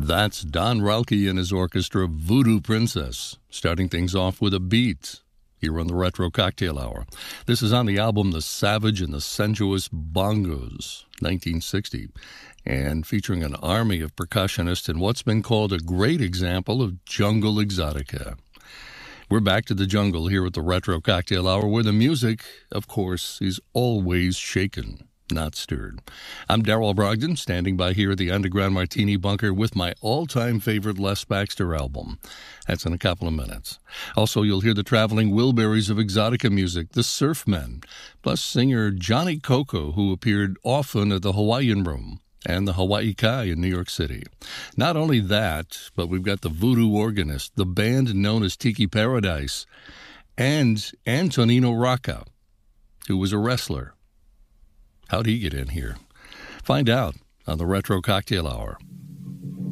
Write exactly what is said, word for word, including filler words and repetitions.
That's Don Ralke and his orchestra, Voodoo Princess, starting things off with a beat here on the Retro Cocktail Hour. This is on the album The Savage and the Sensuous Bongos, nineteen sixty, and featuring an army of percussionists in what's been called a great example of jungle exotica. We're back to the jungle here at the Retro Cocktail Hour, where the music, of course, is always shaken, not stirred. I'm Darrell Brogdon, standing by here at the Underground Martini Bunker with my all-time favorite Les Baxter album. That's in a couple of minutes. Also, you'll hear the traveling Wilburys of exotica music, the Surfmen, plus singer Johnny Coco, who appeared often at the Hawaiian Room and the Hawaii Kai in New York City. Not only that, but we've got the Voodoo Organist, the band known as Tiki Paradise, and Antonino Rocca, who was a wrestler. How'd he get in here? Find out on the Retro Cocktail Hour.